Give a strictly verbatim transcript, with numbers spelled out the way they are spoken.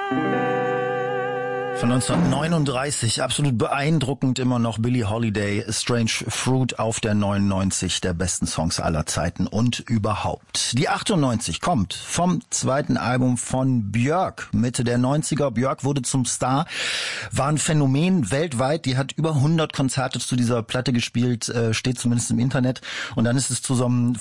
Von neunzehnhundertneununddreißig, absolut beeindruckend immer noch Billie Holiday, Strange Fruit auf der neunundneunzig der besten Songs aller Zeiten und überhaupt. Die achtundneunzig kommt vom zweiten Album von Björk, Mitte der neunziger. Björk wurde zum Star, war ein Phänomen weltweit, die hat über hundert Konzerte zu dieser Platte gespielt, steht zumindest im Internet. Und dann ist es zu so einem